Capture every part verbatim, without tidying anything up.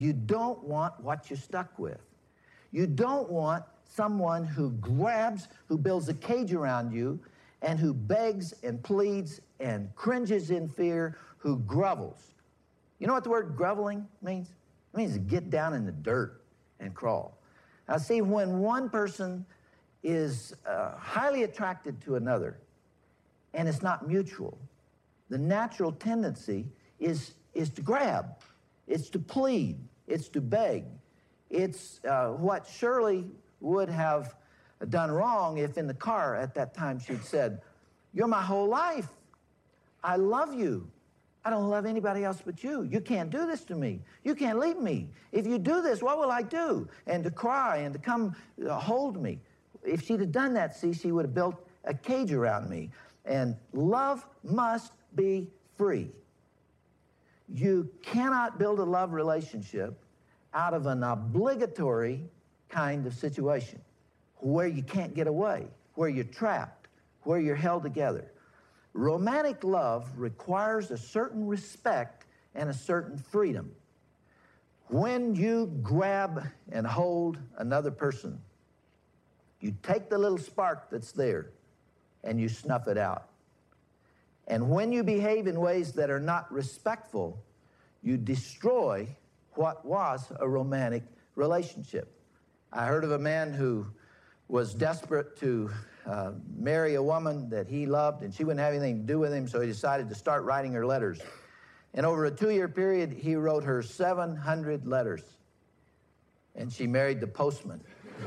You don't want what you're stuck with. You don't want someone who grabs, who builds a cage around you, and who begs and pleads and cringes in fear, who grovels. You know what the word groveling means? It means to get down in the dirt and crawl. Now, see, when one person is uh, highly attracted to another, and it's not mutual, the natural tendency is, is to grab, it's to plead, it's to beg. It's uh, what Shirley would have done wrong if in the car at that time she'd said, "You're my whole life. I love you. I don't love anybody else but you. You can't do this to me. You can't leave me. If you do this, what will I do?" And to cry and to come uh, hold me. If she'd have done that, see, she would have built a cage around me. And love must be free. You cannot build a love relationship out of an obligatory kind of situation where you can't get away, where you're trapped, where you're held together. Romantic love requires a certain respect and a certain freedom. When you grab and hold another person, you take the little spark that's there and you snuff it out. And when you behave in ways that are not respectful, you destroy what was a romantic relationship. I heard of a man who was desperate to uh, marry a woman that he loved, and she wouldn't have anything to do with him, so he decided to start writing her letters. And over a two-year period, he wrote her seven hundred letters, and she married the postman.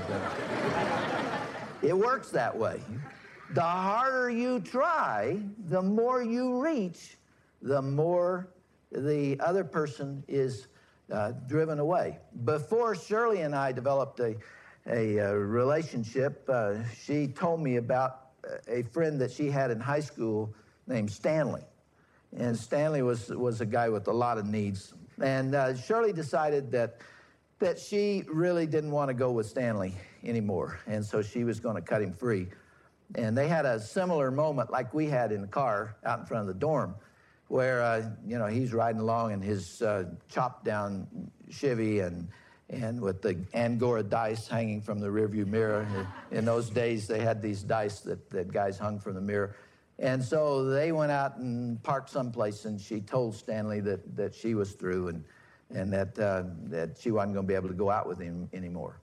It works that way. The harder you try, the more you reach, the more the other person is uh, driven away. Before Shirley and I developed a, a, a relationship, uh, she told me about a friend that she had in high school named Stanley. And Stanley was, was a guy with a lot of needs. And uh, Shirley decided that, that she really didn't want to go with Stanley anymore. And so she was going to cut him free. And they had a similar moment like we had in the car out in front of the dorm, where, uh, you know, he's riding along in his uh, chopped down Chevy and, and with the Angora dice hanging from the rearview mirror. In those days, they had these dice that, that guys hung from the mirror. And so they went out and parked someplace, and she told Stanley that, that she was through and, and that, uh, that she wasn't going to be able to go out with him anymore.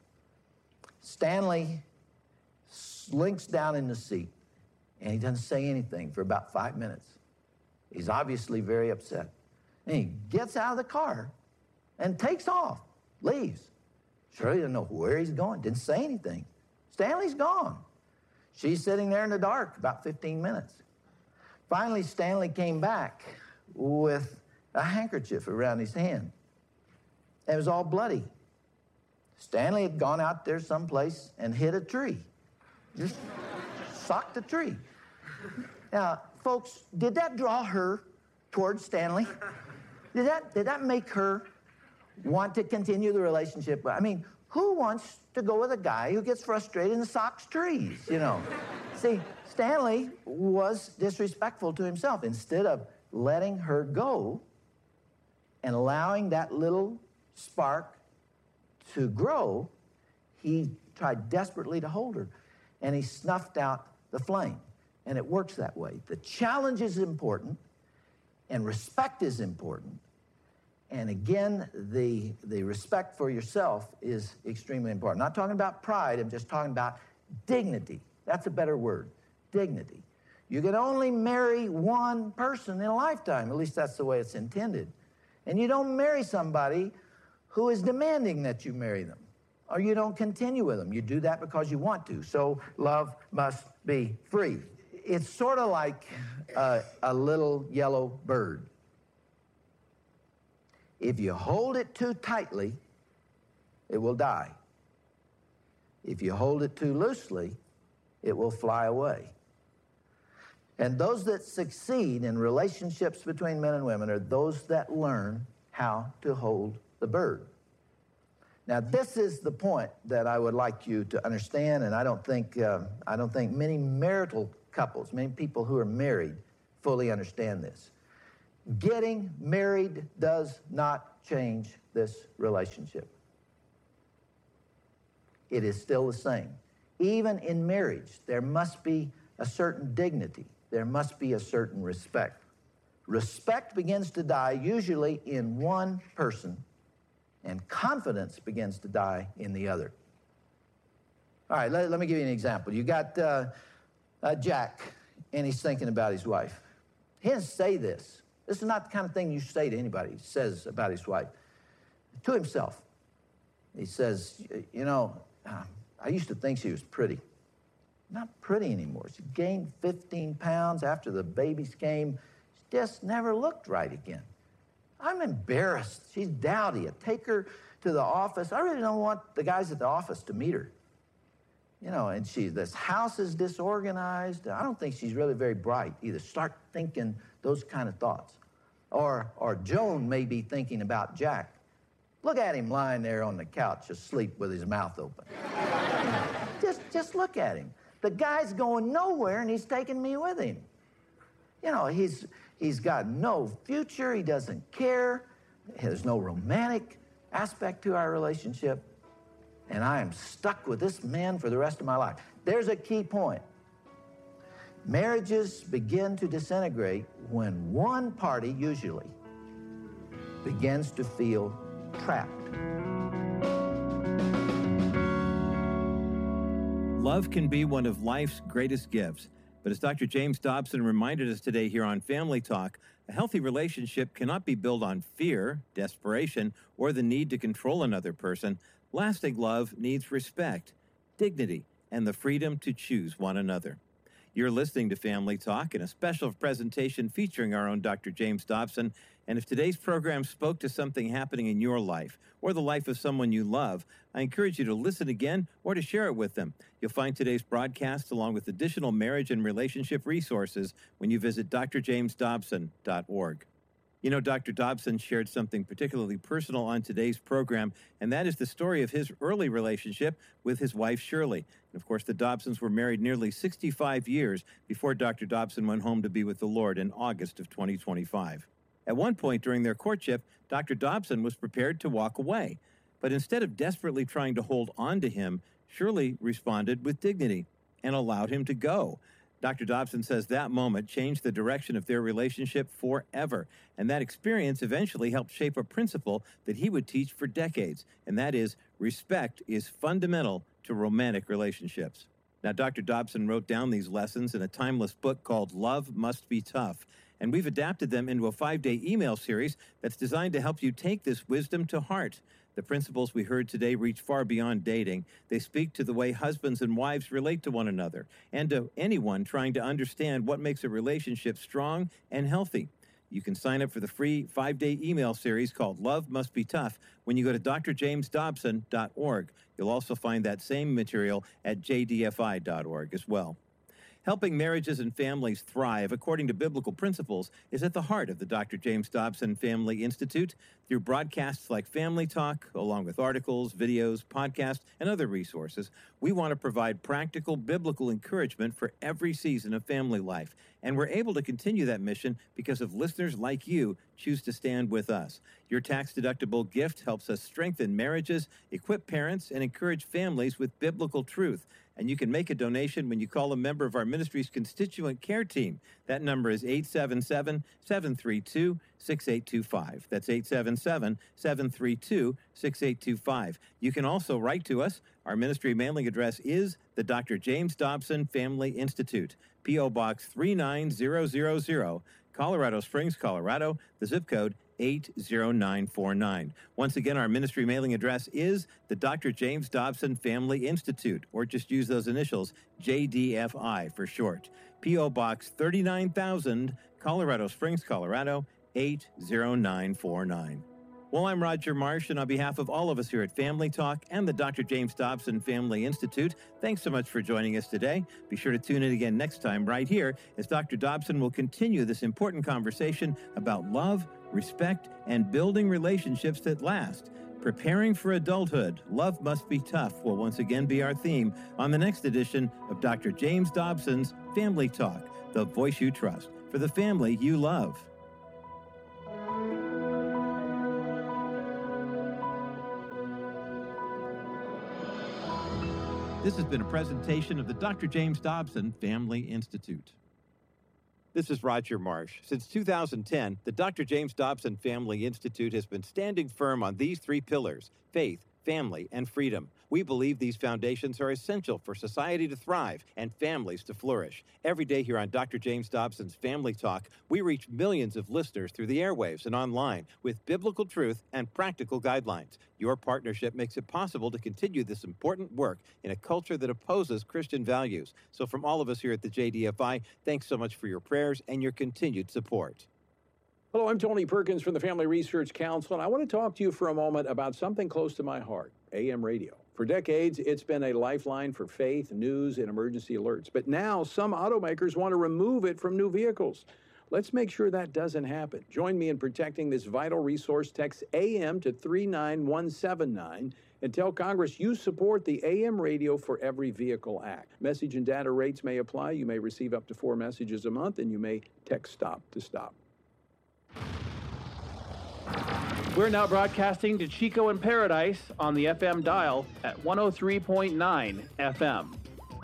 Stanley slinks down in the seat, and he doesn't say anything for about five minutes. He's obviously very upset. And he gets out of the car and takes off, leaves. Shirley didn't know where he's going, didn't say anything. Stanley's gone. She's sitting there in the dark about fifteen minutes. Finally, Stanley came back with a handkerchief around his hand. It was all bloody. Stanley had gone out there someplace and hit a tree. Just socked the tree. Now, folks, did that draw her towards Stanley? Did that, did that make her want to continue the relationship? I mean, who wants to go with a guy who gets frustrated and socks trees, you know? See, Stanley was disrespectful to himself. Instead of letting her go and allowing that little spark to grow, he tried desperately to hold her, and he snuffed out the flame. And it works that way. The challenge is important, and respect is important. And again, the, the respect for yourself is extremely important. I'm not talking about pride, I'm just talking about dignity. That's a better word, dignity. You can only marry one person in a lifetime, at least that's the way it's intended. And you don't marry somebody who is demanding that you marry them, or you don't continue with them. You do that because you want to. So love must be free. It's sort of like a, a little yellow bird. If you hold it too tightly, it will die. If you hold it too loosely, it will fly away. And those that succeed in relationships between men and women are those that learn how to hold the bird. Now, this is the point that I would like you to understand, and I don't think, uh, I don't think many marital couples, many people who are married, fully understand this. Getting married does not change this relationship. It is still the same. Even in marriage, there must be a certain dignity. There must be a certain respect. Respect begins to die usually in one person, and confidence begins to die in the other. All right, let, let me give you an example. You got uh, uh, Jack, and he's thinking about his wife. He doesn't say this. This is not the kind of thing you say to anybody. He says about his wife. To himself, he says, you know, um, I used to think she was pretty. Not pretty anymore. She gained fifteen pounds after the babies came. She just never looked right again. I'm embarrassed. She's dowdy. I take her to the office. I really don't want the guys at the office to meet her. You know, and she, this house is disorganized. I don't think she's really very bright either. Start thinking those kind of thoughts. Or, or Joan may be thinking about Jack. Look at him lying there on the couch asleep with his mouth open. just, just look at him. The guy's going nowhere, and he's taking me with him. You know, he's, he's got no future. He doesn't care. There's no romantic aspect to our relationship. And I am stuck with this man for the rest of my life. There's a key point. Marriages begin to disintegrate when one party, usually, begins to feel trapped. Love can be one of life's greatest gifts. But as Doctor James Dobson reminded us today here on Family Talk, a healthy relationship cannot be built on fear, desperation, or the need to control another person. Lasting love needs respect, dignity, and the freedom to choose one another. You're listening to Family Talk and a special presentation featuring our own Doctor James Dobson. And if today's program spoke to something happening in your life or the life of someone you love, I encourage you to listen again or to share it with them. You'll find today's broadcast along with additional marriage and relationship resources when you visit d r james dobson dot org. You know, Doctor Dobson shared something particularly personal on today's program, and that is the story of his early relationship with his wife, Shirley. And of course, the Dobsons were married nearly sixty-five years before Doctor Dobson went home to be with the Lord in August of twenty twenty-five. At one point during their courtship, Doctor Dobson was prepared to walk away. But instead of desperately trying to hold on to him, Shirley responded with dignity and allowed him to go. Doctor Dobson says that moment changed the direction of their relationship forever, and that experience eventually helped shape a principle that he would teach for decades, and that is respect is fundamental to romantic relationships. Now, Doctor Dobson wrote down these lessons in a timeless book called Love Must Be Tough, and we've adapted them into a five-day email series that's designed to help you take this wisdom to heart. The principles we heard today reach far beyond dating. They speak to the way husbands and wives relate to one another and to anyone trying to understand what makes a relationship strong and healthy. You can sign up for the free five-day email series called Love Must Be Tough when you go to d r james dobson dot org. You'll also find that same material at j d f i dot org as well. Helping marriages and families thrive according to biblical principles is at the heart of the Doctor James Dobson Family Institute. Through broadcasts like Family Talk, along with articles, videos, podcasts, and other resources, we want to provide practical biblical encouragement for every season of family life. And we're able to continue that mission because of listeners like you choose to stand with us. Your tax-deductible gift helps us strengthen marriages, equip parents, and encourage families with biblical truth. And you can make a donation when you call a member of our ministry's constituent care team. That number is eight seven seven, seven three two, six eight two five. That's eight seven seven, seven three two, six eight two five. You can also write to us. Our ministry mailing address is the Doctor James Dobson Family Institute, P O Box three nine zero zero zero, Colorado Springs, Colorado, the zip code eight zero nine four nine. Once again, our ministry mailing address is the Doctor James Dobson Family Institute, or just use those initials, J D F I for short. P O Box thirty-nine thousand, Colorado Springs, Colorado, eight zero nine four nine. Well, I'm Roger Marsh, and on behalf of all of us here at Family Talk and the Doctor James Dobson Family Institute, thanks so much for joining us today. Be sure to tune in again next time right here as Doctor Dobson will continue this important conversation about love, respect, and building relationships that last. Preparing for adulthood, love must be tough will once again be our theme on the next edition of Doctor James Dobson's Family Talk, the voice you trust for the family you love. This has been a presentation of the Doctor James Dobson Family Institute. This is Roger Marsh. Since two thousand ten, the Doctor James Dobson Family Institute has been standing firm on these three pillars: faith, family, and freedom. We believe these foundations are essential for society to thrive and families to flourish. Every day here on Doctor James Dobson's Family Talk, we reach millions of listeners through the airwaves and online with biblical truth and practical guidelines. Your partnership makes it possible to continue this important work in a culture that opposes Christian values. So from all of us here at the J D F I, thanks so much for your prayers and your continued support. Hello, I'm Tony Perkins from the Family Research Council, and I want to talk to you for a moment about something close to my heart, A M radio. For decades, it's been a lifeline for faith, news, and emergency alerts. But now, some automakers want to remove it from new vehicles. Let's make sure that doesn't happen. Join me in protecting this vital resource. Text A M to three nine one seven nine and tell Congress you support the A M Radio for Every Vehicle Act. Message and data rates may apply. You may receive up to four messages a month, and you may text STOP to stop. We're now broadcasting to Chico in Paradise on the F M dial at one oh three point nine F M.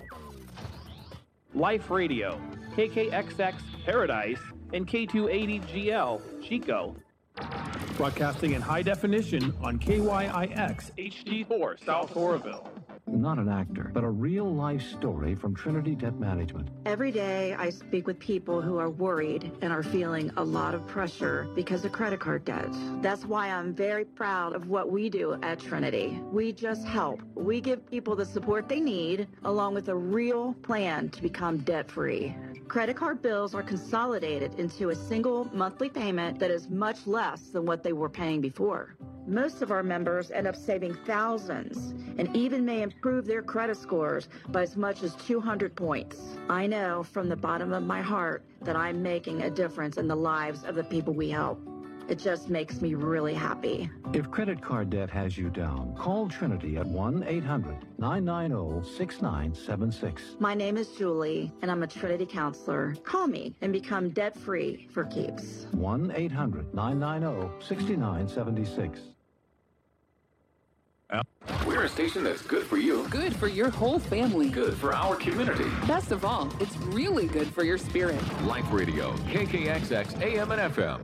Life Radio, K K X X Paradise, and K two eighty G L Chico. Broadcasting in high definition on K Y I X H D four South Oroville. Not an actor, but a real-life story from Trinity Debt Management. Every day I speak with people who are worried and are feeling a lot of pressure because of credit card debt. That's why I'm very proud of what we do at Trinity. We just help. We give people the support they need, along with a real plan to become debt-free. Credit card bills are consolidated into a single monthly payment that is much less than what they were paying before. Most of our members end up saving thousands and even may improve their credit scores by as much as two hundred points. I know from the bottom of my heart that I'm making a difference in the lives of the people we help. It just makes me really happy. If credit card debt has you down, call Trinity at one eight hundred nine nine zero six nine seven six. My name is Julie, and I'm a Trinity counselor. Call me and become debt-free for keeps. one eight hundred nine nine zero six nine seven six. We're a station that's good for you. Good for your whole family. Good for our community. Best of all, it's really good for your spirit. Life Radio, K K X X A M and F M.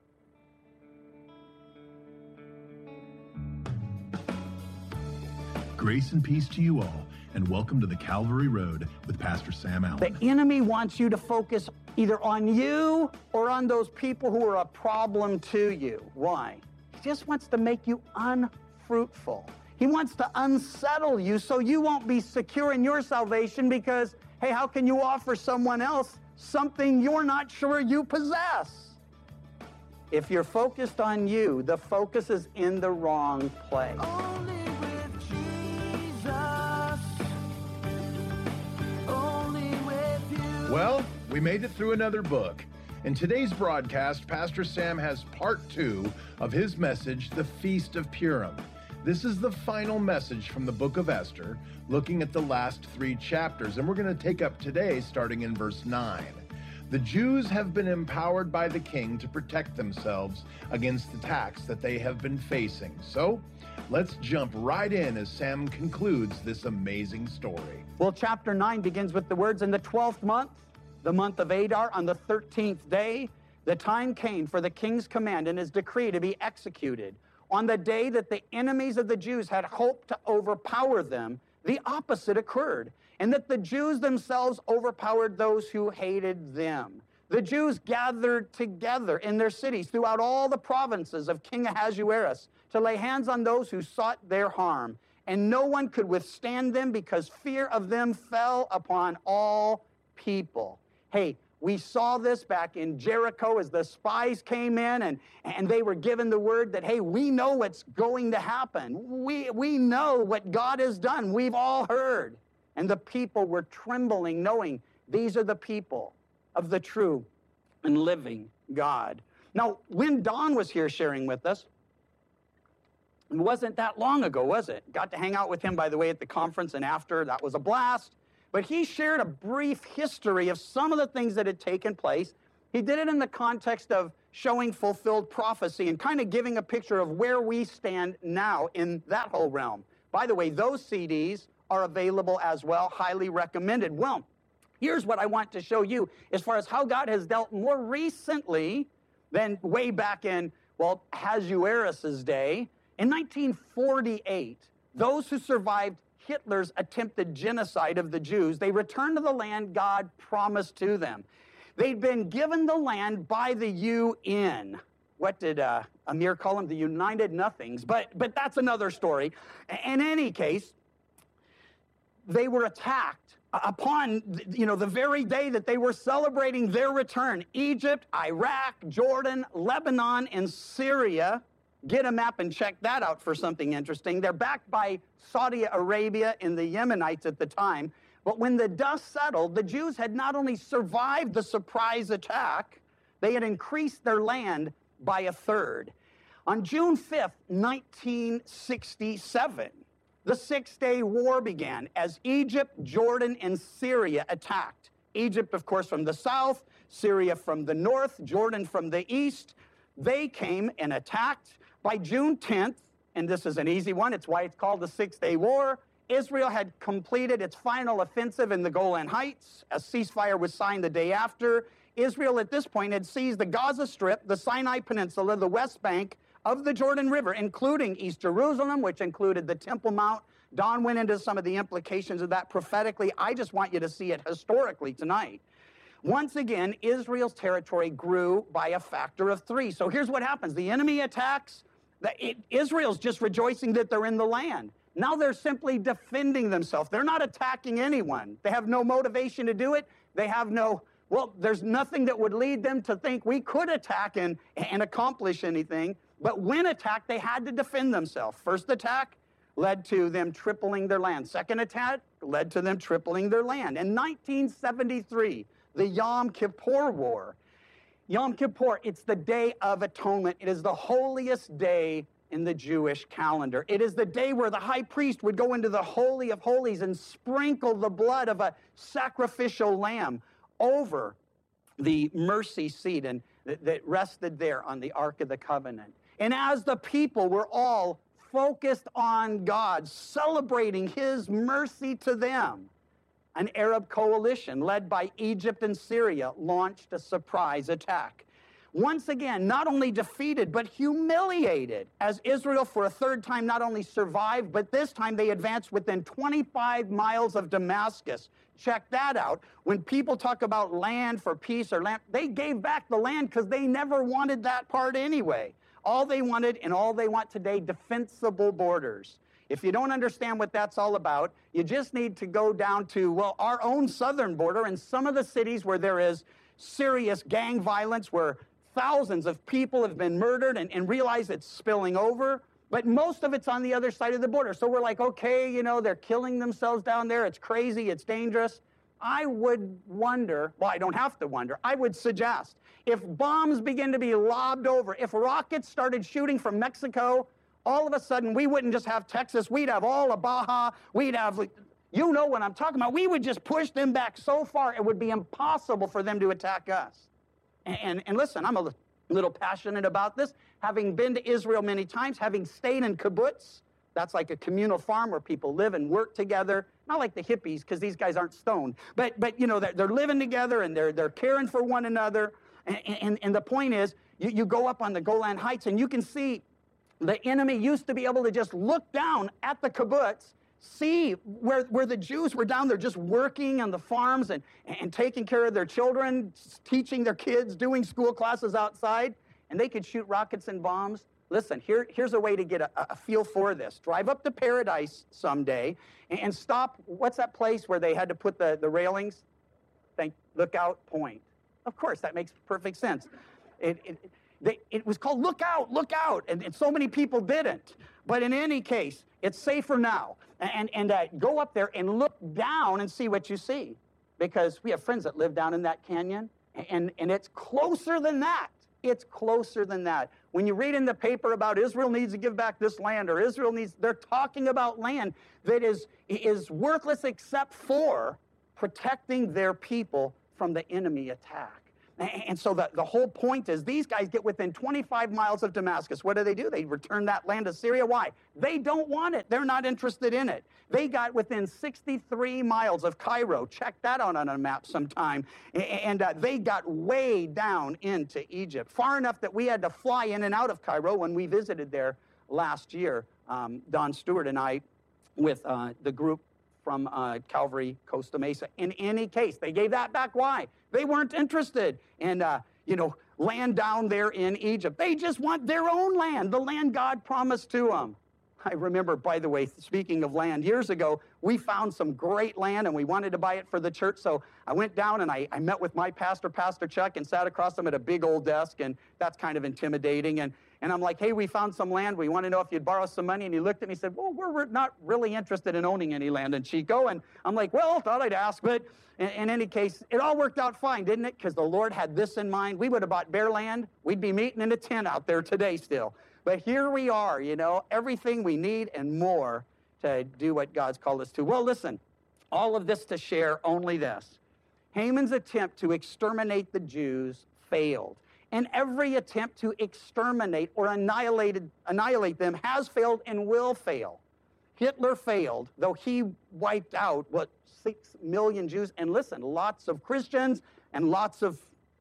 Grace and peace to you all, and welcome to the Calvary Road with Pastor Sam Allen. The enemy wants you to focus either on you or on those people who are a problem to you. Why? He just wants to make you unfruitful. He wants to unsettle you so you won't be secure in your salvation because, hey, how can you offer someone else something you're not sure you possess? If you're focused on you, the focus is in the wrong place. Only with Jesus. Only with you. Well, we made it through another book. In today's broadcast, Pastor Sam has part two of his message, The Feast of Purim. This is the final message from the book of Esther, looking at the last three chapters, and we're going to take up today starting in verse nine. The Jews have been empowered by the king to protect themselves against the attacks that they have been facing. So let's jump right in as Sam concludes this amazing story. Well, chapter nine begins with the words, in the twelfth month, the month of Adar, on the thirteenth day, the time came for the king's command and his decree to be executed. On the day that the enemies of the Jews had hoped to overpower them, the opposite occurred, and that the Jews themselves overpowered those who hated them. The Jews gathered together in their cities throughout all the provinces of King Ahasuerus to lay hands on those who sought their harm, and no one could withstand them because fear of them fell upon all people. Hey, we saw this back in Jericho as the spies came in and, and they were given the word that, hey, we know what's going to happen. We, we know what God has done. We've all heard. And the people were trembling, knowing these are the people of the true and living God. Now, when Don was here sharing with us, it wasn't that long ago, was it? Got to hang out with him, by the way, at the conference and after. That was a blast. But he shared a brief history of some of the things that had taken place. He did it in the context of showing fulfilled prophecy and kind of giving a picture of where we stand now in that whole realm. By the way, those C Ds are available as well, highly recommended. Well, here's what I want to show you as far as how God has dealt more recently than way back in, well, Ahasuerus' day. In nineteen forty-eight, those who survived Hitler's attempted genocide of the Jews, they returned to the land God promised to them. They'd been given the land by the U N. What did uh, Amir call them? The United Nothings. But, but that's another story. In any case, they were attacked upon, you know, the very day that they were celebrating their return. Egypt, Iraq, Jordan, Lebanon, and Syria. Get a map and check that out for something interesting. They're backed by Saudi Arabia and the Yemenites at the time. But when the dust settled, the Jews had not only survived the surprise attack, they had increased their land by a third. On June fifth, nineteen sixty-seven, the Six-Day War began as Egypt, Jordan, and Syria attacked. Egypt, of course, from the south, Syria from the north, Jordan from the east. They came and attacked. By June tenth, and this is an easy one, it's why it's called the Six-Day War, Israel had completed its final offensive in the Golan Heights. A ceasefire was signed the day after. Israel at this point had seized the Gaza Strip, the Sinai Peninsula, the West Bank of the Jordan River, including East Jerusalem, which included the Temple Mount. Don went into some of the implications of that prophetically. I just want you to see it historically tonight. Once again, Israel's territory grew by a factor of three. So here's what happens. The enemy attacks. The, it, Israel's just rejoicing that they're in the land. Now they're simply defending themselves. They're not attacking anyone. They have no motivation to do it. They have no, well, there's nothing that would lead them to think we could attack and, and accomplish anything. But when attacked, they had to defend themselves. First attack led to them tripling their land. Second attack led to them tripling their land. In nineteen seventy-three, the Yom Kippur War. Yom Kippur, it's the Day of Atonement. It is the holiest day in the Jewish calendar. It is the day where the high priest would go into the Holy of Holies and sprinkle the blood of a sacrificial lamb over the mercy seat and th- that rested there on the Ark of the Covenant. And as the people were all focused on God, celebrating his mercy to them, an Arab coalition led by Egypt and Syria launched a surprise attack. Once again, not only defeated, but humiliated, as Israel for a third time not only survived, but this time they advanced within twenty-five miles of Damascus. Check that out. When people talk about land for peace or land, they gave back the land because they never wanted that part anyway. All they wanted and all they want today, defensible borders. If you don't understand what that's all about, you just need to go down to, well, our own southern border and some of the cities where there is serious gang violence, where thousands of people have been murdered, and, and realize it's spilling over. But most of it's on the other side of the border. So we're like, okay, you know, they're killing themselves down there. It's crazy. It's dangerous. I would wonder, well, I don't have to wonder, I would suggest, if bombs begin to be lobbed over, if rockets started shooting from Mexico, all of a sudden, we wouldn't just have Texas, we'd have all of Baja, we'd have, you know what I'm talking about. We would just push them back so far, it would be impossible for them to attack us. And, and, and listen, I'm a little passionate about this. Having been to Israel many times, having stayed in kibbutz, that's like a communal farm where people live and work together. Not like the hippies, because these guys aren't stoned. But, but you know, they're, they're living together and they're, they're caring for one another. And, and, and the point is, you, you go up on the Golan Heights and you can see the enemy used to be able to just look down at the kibbutz, see where, where the Jews were down there just working on the farms and, and taking care of their children, teaching their kids, doing school classes outside, and they could shoot rockets and bombs. Listen, here, here's a way to get a, a feel for this. Drive up to Paradise someday and, and stop, what's that place where they had to put the, the railings? Thank, Lookout Point. Of course, that makes perfect sense. It, it, They, it was called Look Out, Look Out, and, and so many people didn't. But in any case, it's safer now. And, and uh, go up there and look down and see what you see. Because we have friends that live down in that canyon, and, and it's closer than that. It's closer than that. When you read in the paper about Israel needs to give back this land, or Israel needs, they're talking about land that is, is worthless except for protecting their people from the enemy attack. And so the, the whole point is these guys get within twenty-five miles of Damascus. What do they do? They return that land to Syria. Why? They don't want it. They're not interested in it. They got within sixty-three miles of Cairo. Check that out on a map sometime. And uh, they got way down into Egypt, far enough that we had to fly in and out of Cairo when we visited there last year. Um, Don Stewart and I, with uh, the group from uh, Calvary, Costa Mesa. In any case, they gave that back. Why? They weren't interested in, uh, you know, land down there in Egypt. They just want their own land, the land God promised to them. I remember, by the way, speaking of land, years ago, we found some great land and we wanted to buy it for the church. So I went down and I, I met with my pastor, Pastor Chuck, and sat across him at a big old desk, and that's kind of intimidating. And, and I'm like, hey, we found some land. We want to know if you'd borrow some money. And he looked at me and said, well, we're, we're not really interested in owning any land in Chico. And I'm like, well, thought I'd ask. But in, in any case, it all worked out fine, didn't it? Because the Lord had this in mind. We would have bought bare land. We'd be meeting in a tent out there today still. But here we are, you know, everything we need and more to do what God's called us to. Well, listen, all of this to share only this. Haman's attempt to exterminate the Jews failed. And every attempt to exterminate or annihilate, annihilate them has failed and will fail. Hitler failed, though he wiped out, what, six million Jews? And listen, lots of Christians and lots of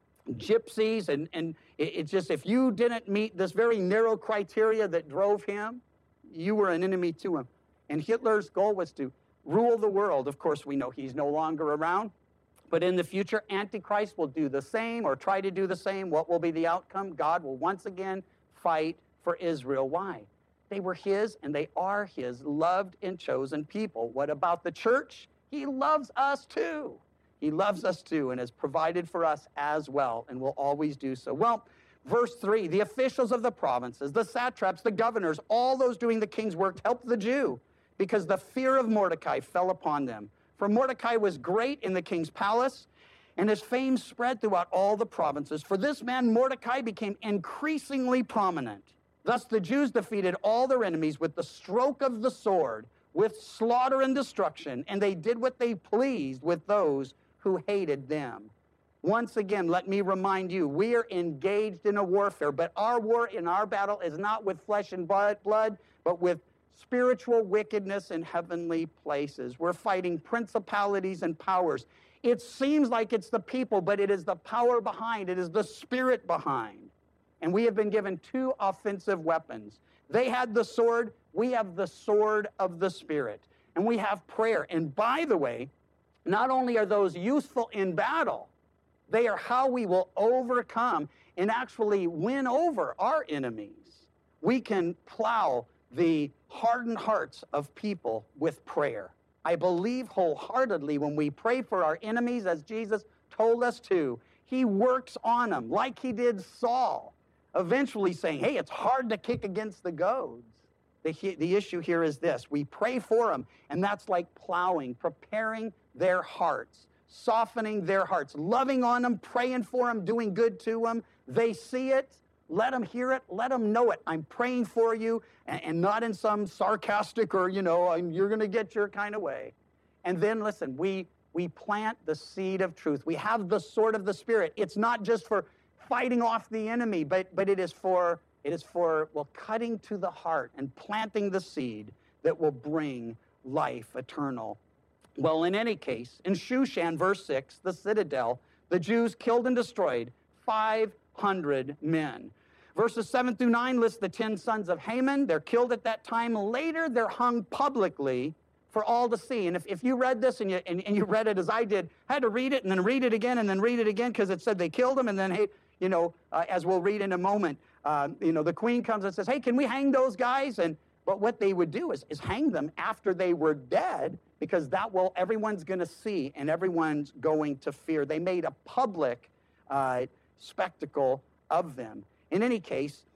gypsies, and, and it's just, if you didn't meet this very narrow criteria that drove him, you were an enemy to him. And Hitler's goal was to rule the world. Of course, we know he's no longer around, but in the future, Antichrist will do the same or try to do the same. What will be the outcome? God will once again fight for Israel. Why? They were his and they are his loved and chosen people. What about the church? He loves us too. He loves us too and has provided for us as well and will always do so. Well, verse three, the officials of the provinces, the satraps, the governors, all those doing the king's work helped the Jew because the fear of Mordecai fell upon them. For Mordecai was great in the king's palace, and his fame spread throughout all the provinces. For this man, Mordecai, became increasingly prominent. Thus the Jews defeated all their enemies with the stroke of the sword, with slaughter and destruction, and they did what they pleased with those who hated them. Once again, let me remind you, we are engaged in a warfare, but our war in our battle is not with flesh and blood, but with spiritual wickedness in heavenly places. We're fighting principalities and powers. It seems like it's the people, but it is the power behind. It is the spirit behind. And we have been given two offensive weapons. They had the sword. We have the sword of the Spirit. And we have prayer. And by the way, not only are those useful in battle, they are how we will overcome and actually win over our enemies. We can plow the hardened hearts of people with prayer. I believe wholeheartedly when we pray for our enemies, as Jesus told us to, he works on them like he did Saul, eventually saying, hey, it's hard to kick against the goads. The, the issue here is this. We pray for them, and that's like plowing, preparing their hearts, softening their hearts, loving on them, praying for them, doing good to them. They see it. Let them hear it. Let them know it. I'm praying for you, and, and not in some sarcastic or, you know, I'm, you're going to get your kind of way. And then, listen, we, we plant the seed of truth. We have the sword of the Spirit. It's not just for fighting off the enemy, but, but it is for, it is for, well, cutting to the heart and planting the seed that will bring life eternal. Well, in any case, in Shushan, verse six, the citadel, the Jews killed and destroyed five hundred men. Verses seven through nine list the ten sons of Haman. They're killed at that time. Later, they're hung publicly for all to see. And if, if you read this and you, and, and you read it as I did, I had to read it and then read it again and then read it again because it said they killed them. And then, hey, you know, uh, as we'll read in a moment, uh, you know, the queen comes and says, hey, can we hang those guys? And but what they would do is, is hang them after they were dead, because that will, everyone's going to see and everyone's going to fear. They made a public uh, spectacle of them. In any case,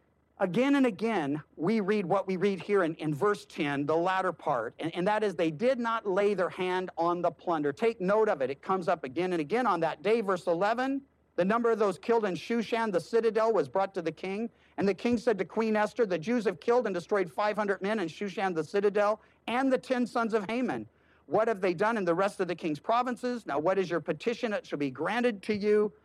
again and again, we read what we read here in, in verse ten, the latter part, and, and that is they did not lay their hand on the plunder. Take note of it. It comes up again and again on that day. Verse eleven, the number of those killed in Shushan, the citadel, was brought to the king. And the king said to Queen Esther, the Jews have killed and destroyed five hundred men in Shushan, the citadel, and the ten sons of Haman. What have they done in the rest of the king's provinces? Now, what is your petition? It shall be granted to you.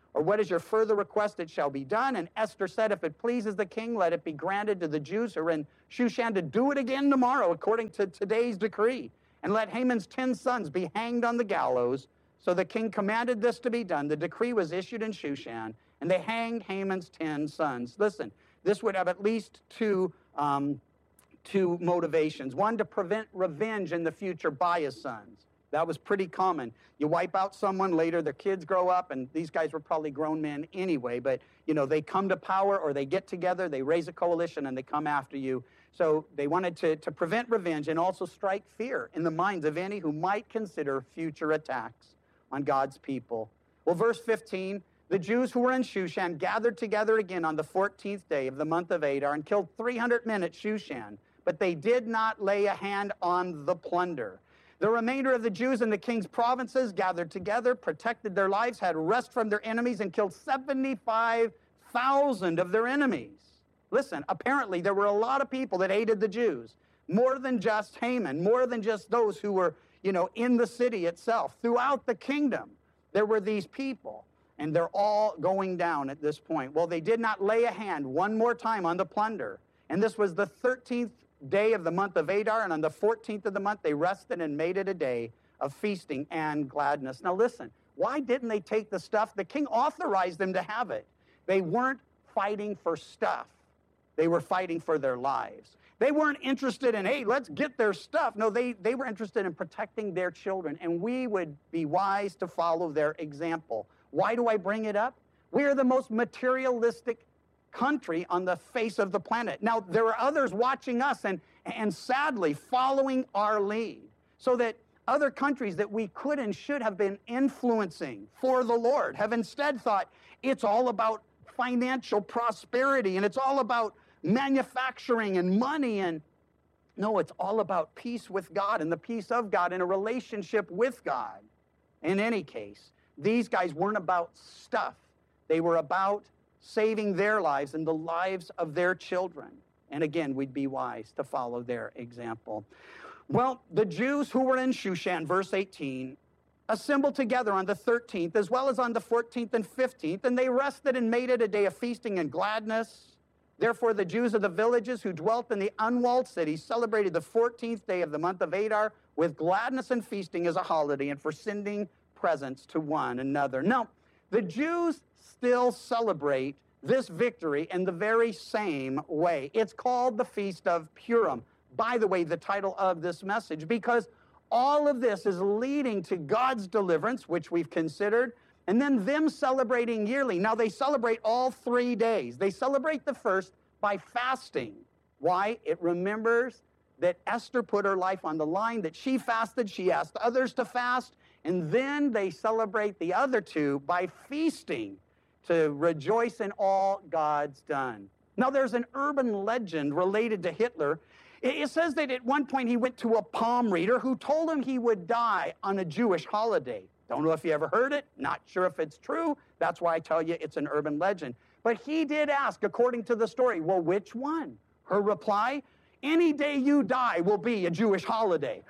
Or what is your further request? It shall be done. And Esther said, if it pleases the king, let it be granted to the Jews who are in Shushan to do it again tomorrow, according to today's decree. And let Haman's ten sons be hanged on the gallows. So the king commanded this to be done. The decree was issued in Shushan, and they hanged Haman's ten sons. Listen, this would have at least two, um, two motivations. One, to prevent revenge in the future by his sons. That was pretty common. You wipe out someone, later their kids grow up, and these guys were probably grown men anyway, but you know, they come to power or they get together, they raise a coalition, and they come after you. So they wanted to, to prevent revenge and also strike fear in the minds of any who might consider future attacks on God's people. Well, verse fifteen, the Jews who were in Shushan gathered together again on the fourteenth day of the month of Adar and killed three hundred men at Shushan, but they did not lay a hand on the plunder. The remainder of the Jews in the king's provinces gathered together, protected their lives, had rest from their enemies, and killed seventy-five thousand of their enemies. Listen, apparently there were a lot of people that hated the Jews, more than just Haman, more than just those who were, you know, in the city itself. Throughout the kingdom, there were these people, and they're all going down at this point. Well, they did not lay a hand one more time on the plunder, and this was the thirteenth day of the month of Adar, and on the fourteenth of the month, they rested and made it a day of feasting and gladness. Now listen, why didn't they take the stuff? The king authorized them to have it. They weren't fighting for stuff. They were fighting for their lives. They weren't interested in, hey, let's get their stuff. No, they, they were interested in protecting their children, and we would be wise to follow their example. Why do I bring it up? We are the most materialistic country on the face of the planet. Now, there are others watching us and, and sadly following our lead, so that other countries that we could and should have been influencing for the Lord have instead thought it's all about financial prosperity and it's all about manufacturing and money. And no, it's all about peace with God and the peace of God and a relationship with God. In any case, these guys weren't about stuff. They were about saving their lives and the lives of their children. And again, we'd be wise to follow their example. Well, the Jews who were in Shushan, verse eighteen, assembled together on the thirteenth, as well as on the fourteenth and fifteenth, and they rested and made it a day of feasting and gladness. Therefore, the Jews of the villages who dwelt in the unwalled cities celebrated the fourteenth day of the month of Adar with gladness and feasting as a holiday and for sending presents to one another. Now, the Jews still celebrate this victory in the very same way. It's called the Feast of Purim. By the way, the title of this message, because all of this is leading to God's deliverance, which we've considered, and then them celebrating yearly. Now, they celebrate all three days. They celebrate the first by fasting. Why? It remembers that Esther put her life on the line, that she fasted, she asked others to fast, and then they celebrate the other two by feasting to rejoice in all God's done. Now, there's an urban legend related to Hitler. It says that at one point he went to a palm reader who told him he would die on a Jewish holiday. Don't know if you ever heard it, not sure if it's true. That's why I tell you it's an urban legend. But he did ask, according to the story, well, which one? Her reply, any day you die will be a Jewish holiday.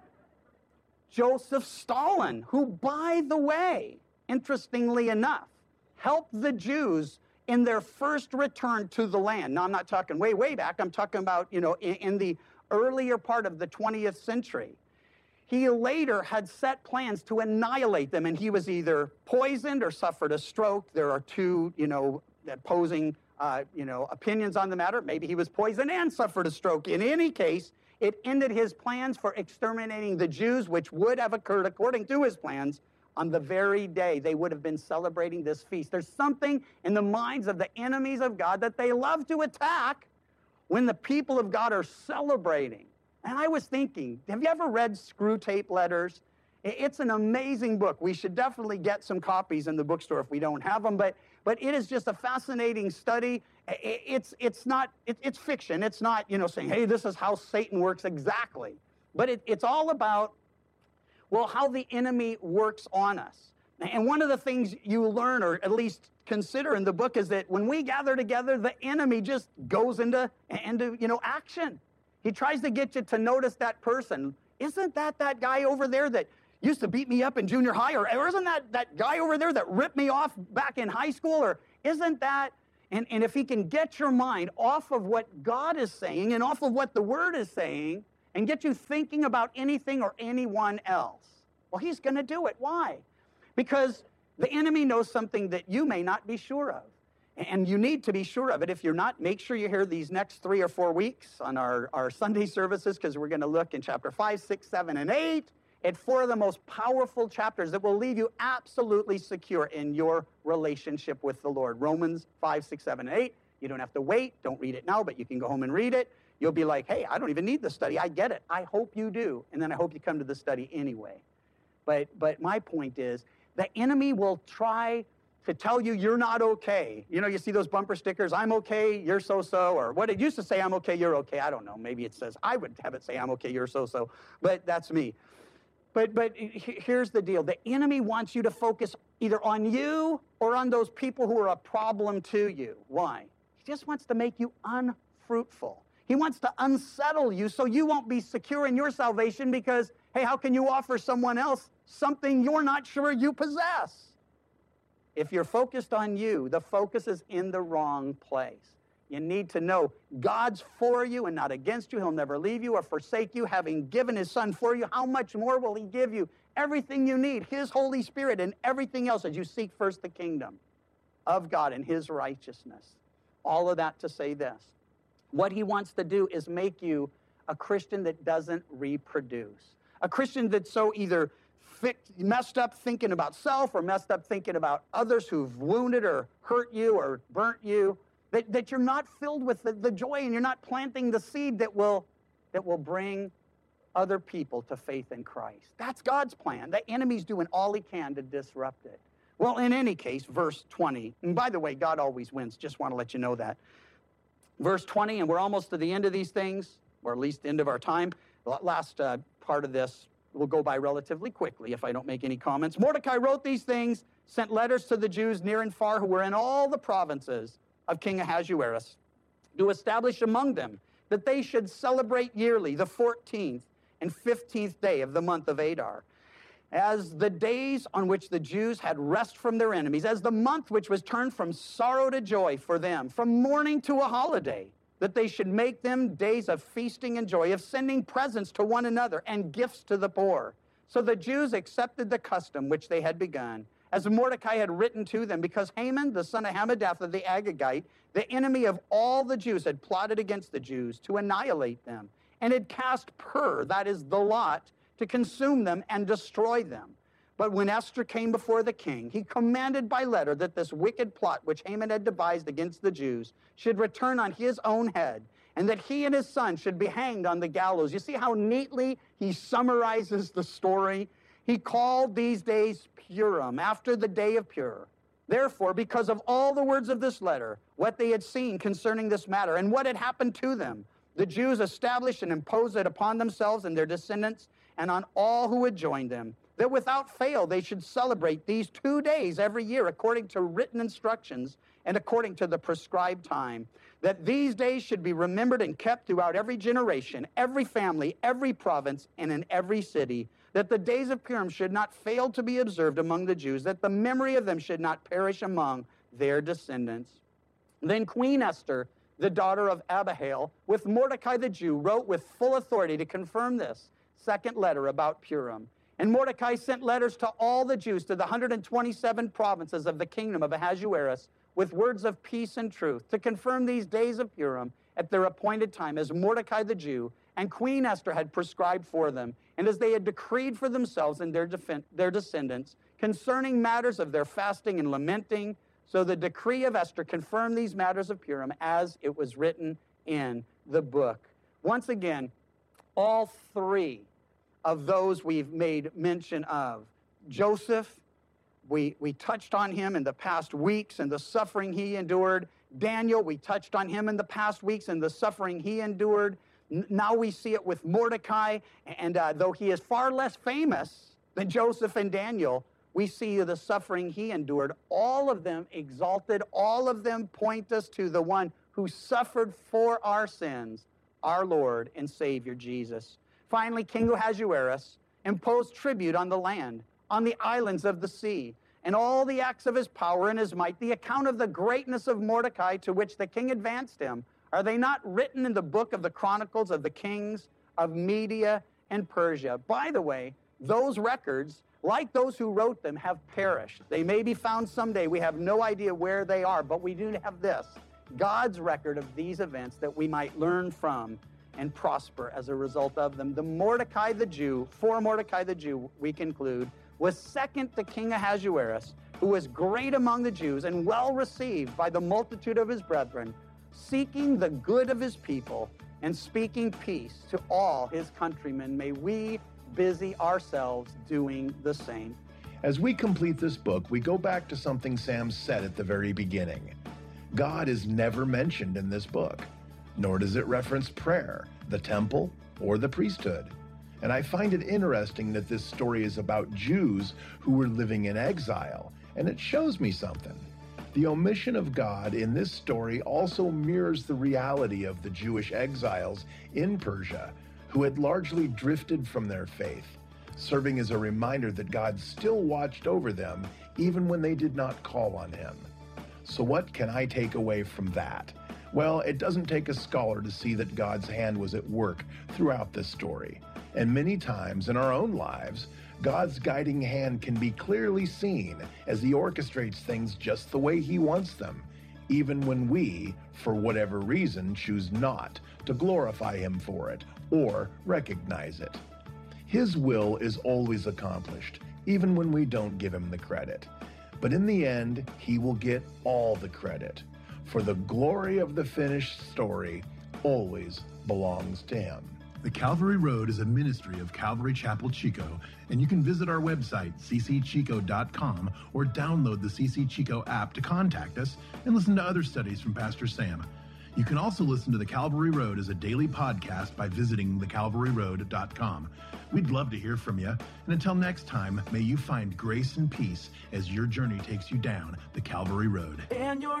Joseph Stalin, who, by the way, interestingly enough, helped the Jews in their first return to the land. Now, I'm not talking way, way back. I'm talking about, you know, in, in the earlier part of the twentieth century. He later had set plans to annihilate them, and he was either poisoned or suffered a stroke. There are two, you know, opposing, uh, you know, opinions on the matter. Maybe he was poisoned and suffered a stroke. In any case, it ended his plans for exterminating the Jews, which would have occurred, according to his plans, on the very day they would have been celebrating this feast. There's something in the minds of the enemies of God that they love to attack when the people of God are celebrating. And I was thinking, have you ever read Screw Tape Letters? It's an amazing book. We should definitely get some copies in the bookstore if we don't have them, but, but it is just a fascinating study. It's, it's not, it, it's fiction. It's not, you know, saying, hey, this is how Satan works exactly. But it, it's all about, well, how the enemy works on us. And one of the things you learn, or at least consider in the book, is that when we gather together, the enemy just goes into, into you know, action. He tries to get you to notice that person. Isn't that that guy over there that used to beat me up in junior high, or, or isn't that that guy over there that ripped me off back in high school, or isn't that, and, and if he can get your mind off of what God is saying and off of what the Word is saying and get you thinking about anything or anyone else, well, he's going to do it. Why? Because the enemy knows something that you may not be sure of. And you need to be sure of it. If you're not, make sure you hear these next three or four weeks on our, our Sunday services, because we're going to look in chapter five, six, seven, and eight at four of the most powerful chapters that will leave you absolutely secure in your relationship with the Lord. Romans five, six, seven, and eight. You don't have to wait. Don't read it now, but you can go home and read it. You'll be like, hey, I don't even need the study. I get it. I hope you do. And then I hope you come to the study anyway. But, but my point is, the enemy will try to tell you you're not okay. You know, you see those bumper stickers, I'm okay, you're so-so, or what it used to say, I'm okay, you're okay. I don't know, maybe it says, I would have it say, I'm okay, you're so-so, but that's me. But, but here's the deal. The enemy wants you to focus either on you or on those people who are a problem to you. Why? He just wants to make you unfruitful. He wants to unsettle you so you won't be secure in your salvation because, hey, how can you offer someone else something you're not sure you possess? If you're focused on you, the focus is in the wrong place. You need to know God's for you and not against you. He'll never leave you or forsake you. Having given his Son for you, how much more will he give you? Everything you need, his Holy Spirit and everything else as you seek first the kingdom of God and his righteousness. All of that to say this. What he wants to do is make you a Christian that doesn't reproduce. A Christian that's so either messed up thinking about self or messed up thinking about others who've wounded or hurt you or burnt you, that, that you're not filled with the, the joy and you're not planting the seed that will, that will bring other people to faith in Christ. That's God's plan. The enemy's doing all he can to disrupt it. Well, in any case, verse twenty, and by the way, God always wins. Just want to let you know that. Verse twenty, and we're almost to the end of these things, or at least the end of our time. The last uh, part of this will go by relatively quickly if I don't make any comments. Mordecai wrote these things, sent letters to the Jews near and far who were in all the provinces of King Ahasuerus to establish among them that they should celebrate yearly the fourteenth and fifteenth day of the month of Adar as the days on which the Jews had rest from their enemies, as the month which was turned from sorrow to joy for them, from mourning to a holiday, that they should make them days of feasting and joy, of sending presents to one another and gifts to the poor. So the Jews accepted the custom which they had begun, as Mordecai had written to them, because Haman, the son of Hammedatha the Agagite, the enemy of all the Jews, had plotted against the Jews to annihilate them, and had cast pur, that is the lot, to consume them and destroy them. But when Esther came before the king, he commanded by letter that this wicked plot which Haman had devised against the Jews should return on his own head, and that he and his son should be hanged on the gallows. You see how neatly he summarizes the story? He called these days Purim, after the day of Pur. Therefore, because of all the words of this letter, what they had seen concerning this matter, and what had happened to them, the Jews established and imposed it upon themselves and their descendants, and on all who had joined them, that without fail they should celebrate these two days every year according to written instructions and according to the prescribed time, that these days should be remembered and kept throughout every generation, every family, every province, and in every city, that the days of Purim should not fail to be observed among the Jews, that the memory of them should not perish among their descendants. Then Queen Esther, the daughter of Abihail, with Mordecai the Jew, wrote with full authority to confirm this second letter about Purim. And Mordecai sent letters to all the Jews, to the one hundred twenty-seven provinces of the kingdom of Ahasuerus, with words of peace and truth, to confirm these days of Purim at their appointed time, as Mordecai the Jew and Queen Esther had prescribed for them, and as they had decreed for themselves and their, defen- their descendants, concerning matters of their fasting and lamenting. So the decree of Esther confirmed these matters of Purim as it was written in the book. Once again, all three of those we've made mention of. Joseph, we, we touched on him in the past weeks and the suffering he endured. Daniel, we touched on him in the past weeks and the suffering he endured. N- now we see it with Mordecai, and uh, though he is far less famous than Joseph and Daniel, we see the suffering he endured. All of them exalted, all of them point us to the one who suffered for our sins, our Lord and Savior Jesus. Finally, King Ahasuerus, imposed tribute on the land, on the islands of the sea, and all the acts of his power and his might, the account of the greatness of Mordecai to which the king advanced him, are they not written in the book of the Chronicles of the Kings of Media and Persia? By the way, those records, like those who wrote them, have perished. They may be found someday. We have no idea where they are, but we do have this, God's record of these events that we might learn from and prosper as a result of them. The Mordecai the Jew, for Mordecai the Jew, we conclude, was second to King Ahasuerus, who was great among the Jews and well received by the multitude of his brethren, seeking the good of his people and speaking peace to all his countrymen. May we busy ourselves doing the same. As we complete this book, we go back to something Sam said at the very beginning. God is never mentioned in this book, nor does it reference prayer, the temple, or the priesthood. And I find it interesting that this story is about Jews who were living in exile, and it shows me something. The omission of God in this story also mirrors the reality of the Jewish exiles in Persia, who had largely drifted from their faith, serving as a reminder that God still watched over them even when they did not call on him. So what can I take away from that? Well, it doesn't take a scholar to see that God's hand was at work throughout this story. And many times in our own lives, God's guiding hand can be clearly seen as he orchestrates things just the way he wants them, even when we, for whatever reason, choose not to glorify him for it or recognize it. His will is always accomplished, even when we don't give him the credit. But in the end, he will get all the credit, for the glory of the finished story always belongs to him. The Calvary Road is a ministry of Calvary Chapel Chico, and you can visit our website, c c chico dot com, or download the C C Chico app to contact us and listen to other studies from Pastor Sam. You can also listen to The Calvary Road as a daily podcast by visiting the calvary road dot com. We'd love to hear from you, and until next time, may you find grace and peace as your journey takes you down the Calvary Road. And your